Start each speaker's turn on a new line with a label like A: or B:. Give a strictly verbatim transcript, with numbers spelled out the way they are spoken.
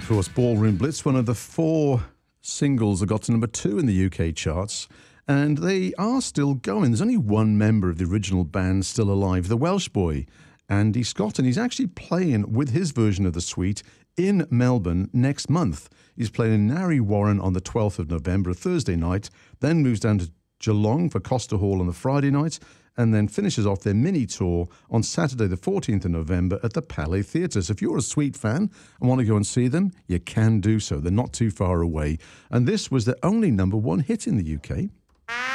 A: Of course, Ballroom Blitz, one of the four singles that got to number two in the U K charts, and they are still going. There's only one member of the original band still alive, the Welsh boy, Andy Scott, and he's actually playing with his version of the suite in Melbourne next month. He's playing in Narry Warren on the twelfth of November, a Thursday night, then moves down to Geelong for Costa Hall on the Friday night, and then finishes off their mini tour on Saturday the fourteenth of November at the Palais Theatre. So if you're a Sweet fan and want to go and see them, you can do so. They're not too far away. And this was their only number one hit in the U K.